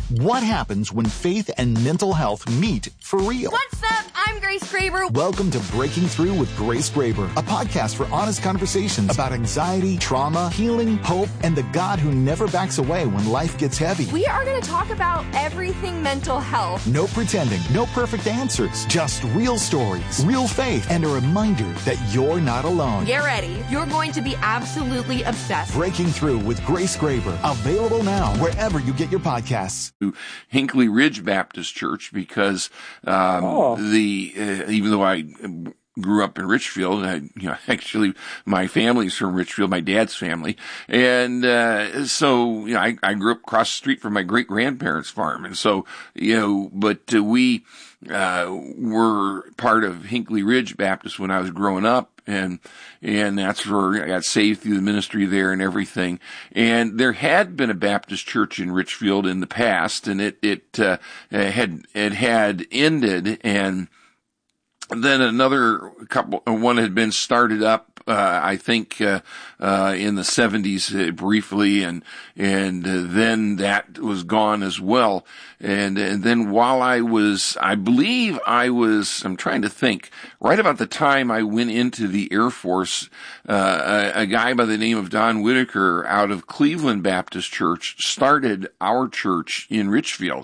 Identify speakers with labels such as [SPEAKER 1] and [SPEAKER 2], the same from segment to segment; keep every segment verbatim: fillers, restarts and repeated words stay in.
[SPEAKER 1] What happens when faith and mental health meet for real?
[SPEAKER 2] What's up? I'm Grace Graber.
[SPEAKER 1] Welcome to Breaking Through with Grace Graber, a podcast for honest conversations about anxiety, trauma, healing, hope, and the God who never backs away when life gets heavy.
[SPEAKER 2] We are going to talk about everything mental health.
[SPEAKER 1] No pretending, no perfect answers, just real stories, real faith, and a reminder that you're not alone.
[SPEAKER 2] Get ready. You're going to be absolutely obsessed.
[SPEAKER 1] Breaking Through with Grace Graber, available now wherever you get your podcasts.
[SPEAKER 3] Hinckley Ridge Baptist Church because um, oh. the uh, even though I grew up in Richfield, I, you know, actually my family's from Richfield, my dad's family, and uh, so you know, I, I grew up across the street from my great grandparents' farm, and so you know, but uh, we uh, were part of Hinckley Ridge Baptist when I was growing up. And, and that's where I got saved through the ministry there and everything. And there had been a Baptist church in Richfield in the past, and it, it, uh, had, it had ended, and then another couple, one had been started up, uh, I think, uh, uh, in the seventies uh, briefly, and, and uh, then that was gone as well. And, and then while I was, I believe I was, I'm trying to think, right about the time I went into the Air Force, uh, a, a guy by the name of Don Whitaker out of Cleveland Baptist Church started our church in Richfield.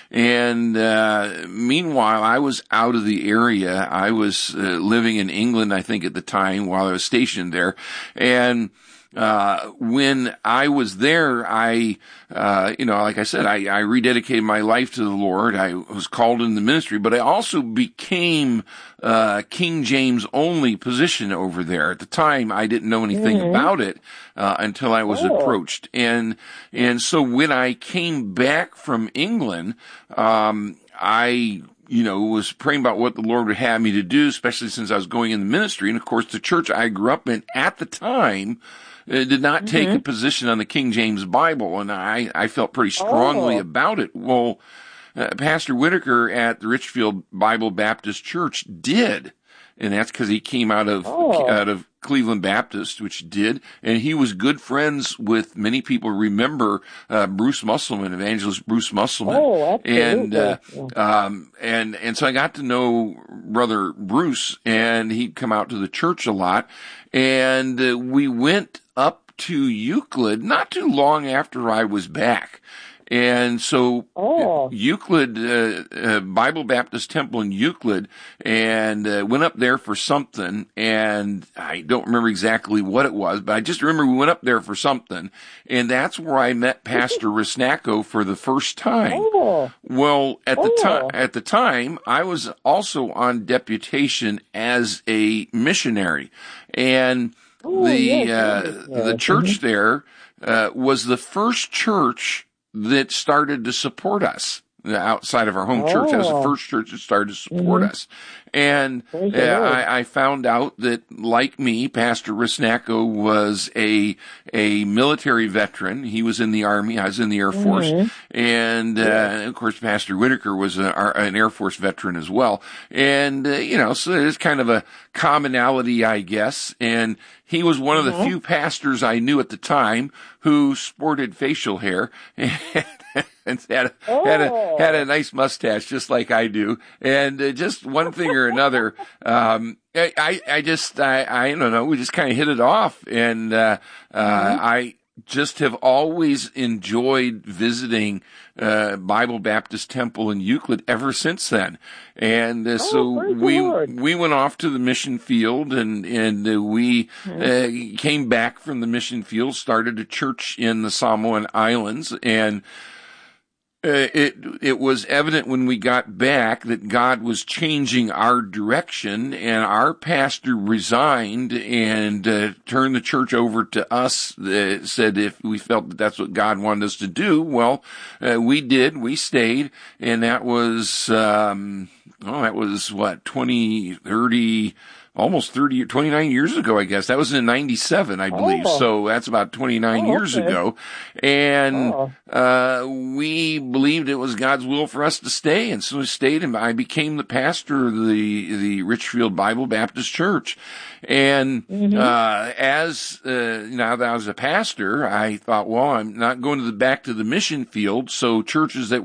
[SPEAKER 3] And, uh, meanwhile, I was out of the area. I was uh, living in England, I think, at the time while I was stationed there. And, Uh, when I was there, I, uh, you know, like I said, I, I rededicated my life to the Lord. I was called in the ministry, but I also became, uh, King James only position over there. At the time, I didn't know anything mm-hmm. about it, uh, until I was oh. approached. And, and so when I came back from England, um, I, you know, was praying about what the Lord would have me to do, especially since I was going in the ministry. And of course, the church I grew up in at the time It did not take mm-hmm. a position on the King James Bible, and I, I felt pretty strongly oh. about it. Well, uh, Pastor Whitaker at the Richfield Bible Baptist Church did, and that's because he came out of oh. out of Cleveland Baptist, which did, and he was good friends with many people. Remember uh, Bruce Musselman, evangelist Bruce Musselman,
[SPEAKER 4] oh,
[SPEAKER 3] and uh, um, and and so I got to know Brother Bruce, and he'd come out to the church a lot, and uh, we went up to Euclid not too long after I was back. And so
[SPEAKER 4] oh.
[SPEAKER 3] Euclid, uh, uh, Bible Baptist Temple in Euclid, and uh, went up there for something, and I don't remember exactly what it was, but I just remember we went up there for something, and that's where I met Pastor Risnacko for the first time.
[SPEAKER 4] Oh.
[SPEAKER 3] Well, at the
[SPEAKER 4] oh.
[SPEAKER 3] time, at the time, I was also on deputation as a missionary, and
[SPEAKER 4] oh,
[SPEAKER 3] the
[SPEAKER 4] yes,
[SPEAKER 3] uh,
[SPEAKER 4] yes.
[SPEAKER 3] the church
[SPEAKER 4] mm-hmm.
[SPEAKER 3] there uh, was the first church that started to support us outside of our home
[SPEAKER 4] oh.
[SPEAKER 3] church. That was the first church that started to support
[SPEAKER 4] mm-hmm.
[SPEAKER 3] us. And uh, I, I found out that, like me, Pastor Risnacko was a a military veteran. He was in the Army. I was in the Air Force.
[SPEAKER 4] Mm-hmm.
[SPEAKER 3] And, uh,
[SPEAKER 4] yeah.
[SPEAKER 3] of course, Pastor Whitaker was a, an Air Force veteran as well. And, uh, you know, so there's kind of a commonality, I guess. And he was one of the mm-hmm. few pastors I knew at the time who sported facial hair. And had a,
[SPEAKER 4] oh.
[SPEAKER 3] had a had a nice mustache, just like I do, and uh, just one thing or another. Um, I, I I just I I don't know. We just kind of hit it off, and uh, uh, mm-hmm. I just have always enjoyed visiting uh, Bible Baptist Temple in Euclid ever since then. And uh,
[SPEAKER 4] oh,
[SPEAKER 3] so we
[SPEAKER 4] Lord.
[SPEAKER 3] we went off to the mission field, and and uh, we uh, came back from the mission field, started a church in the Samoan Islands, and Uh, it it was evident when we got back that God was changing our direction, and our pastor resigned and uh, turned the church over to us. Uh, said if we felt that that's what God wanted us to do, well, uh, we did. We stayed, and that was um, oh, that was what twenty, thirty. Almost thirty, twenty-nine years ago, I guess. That was in ninety-seven, I believe.
[SPEAKER 4] Oh.
[SPEAKER 3] So that's about twenty-nine
[SPEAKER 4] oh,
[SPEAKER 3] years
[SPEAKER 4] okay.
[SPEAKER 3] ago. And,
[SPEAKER 4] oh.
[SPEAKER 3] uh, we believed it was God's will for us to stay. And so we stayed, and I became the pastor of the, the Richfield Bible Baptist Church. And,
[SPEAKER 4] mm-hmm.
[SPEAKER 3] uh, as, uh, now that I was a pastor, I thought, well, I'm not going to the back to the mission field. So churches that